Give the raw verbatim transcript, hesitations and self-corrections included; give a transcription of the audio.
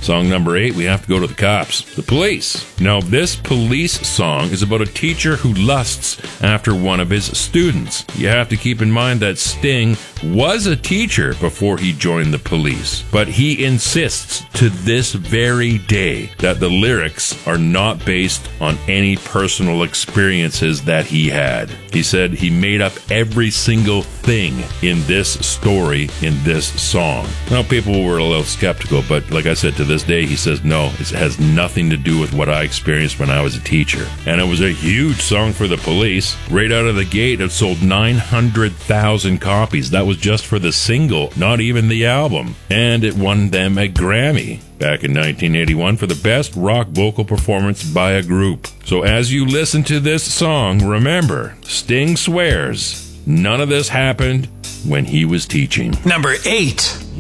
Song number eight, we have to go to the cops. The Police. Now, this Police song is about a teacher who lusts after one of his students. You have to keep in mind that Sting was a teacher before he joined the Police, but he insists to this very day that the lyrics are not based on any personal experiences that he had. He said he made up every single thing in this story, in this song. Now, people were a little skeptical, but like I said, to this day, he says, no, it has nothing to do with what I experienced when I was a teacher. And it was a huge song for the Police. Right out of the gate, it sold nine hundred thousand copies. That was just for the single, not even the album. And it won them a Grammy back in nineteen eighty-one for the best rock vocal performance by a group. So as you listen to this song, remember, Sting swears none of this happened when he was teaching. Number eight.